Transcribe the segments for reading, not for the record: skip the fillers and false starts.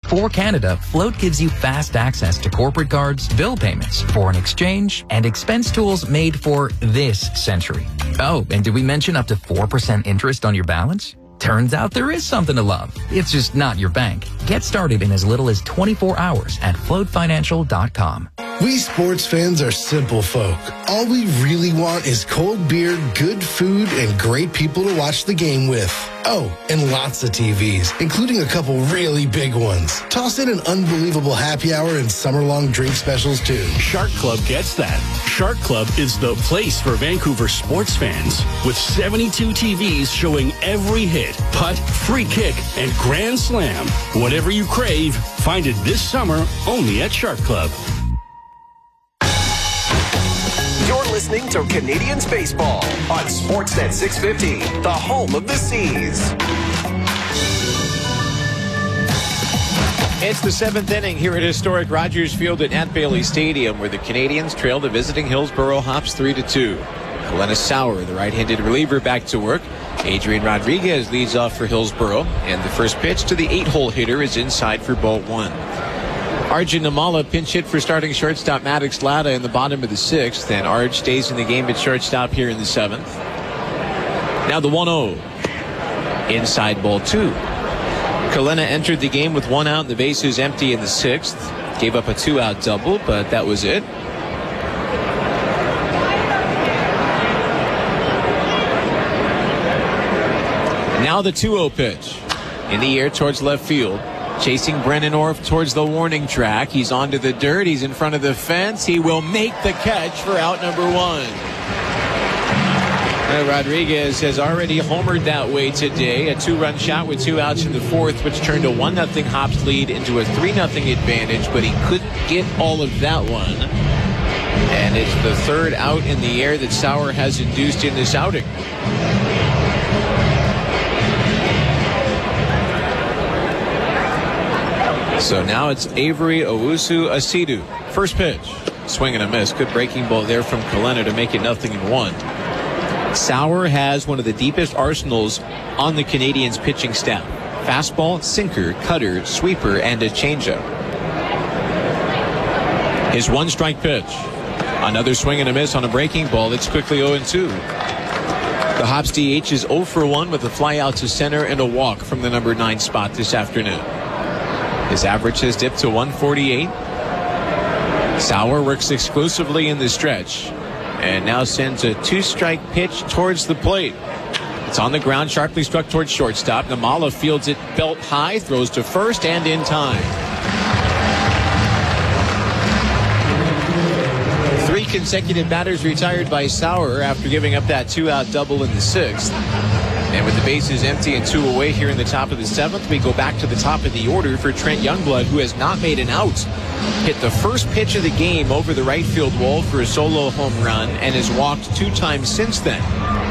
For Canada, Float gives you fast access to corporate cards, bill payments, foreign exchange, and expense tools made for this century. Oh, and did we mention up to 4% interest on your balance? Turns out there is something to love. It's just not your bank. Get started in as little as 24 hours at floatfinancial.com. We sports fans are simple folk. All we really want is cold beer, good food, and great people to watch the game with. Oh, and lots of TVs, including a couple really big ones. Toss in an unbelievable happy hour and summer-long drink specials, too. Shark Club gets that. Shark Club is the place for Vancouver sports fans, with 72 TVs showing every hit, putt, free kick, and grand slam. Whatever you crave, find it this summer only at Shark Club. You're listening to Canadians Baseball on Sportsnet 650, the home of the Seas. It's the seventh inning here at historic Rogers Field at Ant Bailey Stadium, where the Canadians trail the visiting Hillsborough Hops 3-2. Kalena Sauer, the right-handed reliever, back to work. Adrian Rodriguez leads off for Hillsborough, and the first pitch to the 8-hole hitter is inside for ball one. Arjun Namala pinch hit for starting shortstop Maddox Latta in the bottom of the sixth, and Arj stays in the game at shortstop here in the seventh. Now the 1-0. Inside ball two. Kalena entered the game with one out and the bases empty in the sixth. Gave up a two-out double, but that was it. Now the 2-0 pitch. In the air towards left field. Chasing Brennan Orff towards the warning track. He's onto the dirt. He's in front of the fence. He will make the catch for out number one. Rodriguez has already homered that way today. A two-run shot with two outs in the fourth, which turned a 1-0 Hops lead into a 3-0 advantage, but he couldn't get all of that one. And it's the third out in the air that Sauer has induced in this outing. So now it's Avery Owusu-Asidu. First pitch. Swing and a miss. Good breaking ball there from Kalena to make it 0-1. Sauer has one of the deepest arsenals on the Canadians pitching staff. Fastball, sinker, cutter, sweeper, and a changeup. His one-strike pitch. Another swing and a miss on a breaking ball. It's quickly 0-2. The Hops DH is 0 for 1 with a fly out to center and a walk from the number 9 spot this afternoon. His average has dipped to 148. Sauer works exclusively in the stretch and now sends a two-strike pitch towards the plate. It's on the ground, sharply struck towards shortstop. Namala fields it belt high, throws to first, and in time. 3 consecutive batters retired by Sauer after giving up that two-out double in the sixth. And with the bases empty and 2 away here in the top of the seventh, we go back to the top of the order for Trent Youngblood, who has not made an out. Hit the first pitch of the game over the right field wall for a solo home run and has walked 2 times since then.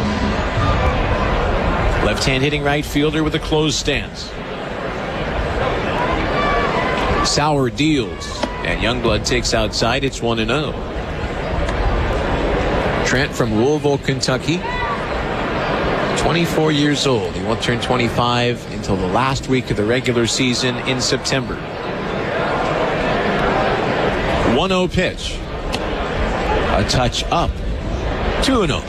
Left-hand hitting right fielder with a closed stance. Sauer deals, and Youngblood takes outside. It's 1-0. Trent from Louisville, Kentucky. 24 years old. He won't turn 25 until the last week of the regular season in September. 1-0 pitch. A touch up. 2-0.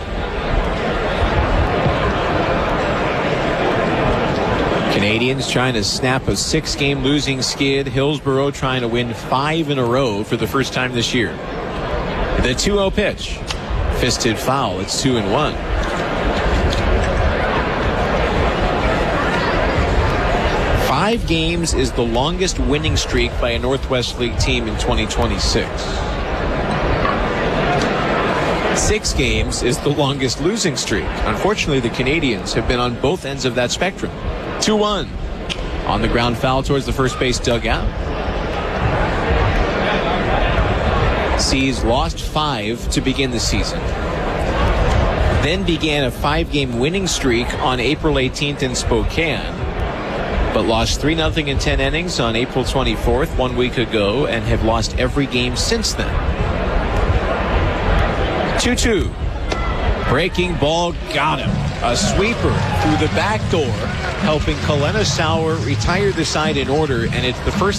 Canadians trying to snap a 6-game losing skid. Hillsborough trying to win 5 in a row for the first time this year. The 2-0 pitch. Fisted foul. It's 2-1. 5 games is the longest winning streak by a Northwest League team in 2026. 6 games is the longest losing streak. Unfortunately, the Canadians have been on both ends of that spectrum. 2-1. On the ground foul towards the first base dugout. Seas lost 5 to begin the season. Then began a 5-game winning streak on April 18th in Spokane, but lost 3-0 in 10 innings on April 24th, 1 week ago, and have lost every game since then. 2-2. Breaking ball got him. A sweeper through the back door, helping Kalena Sauer retire the side in order, and it's the first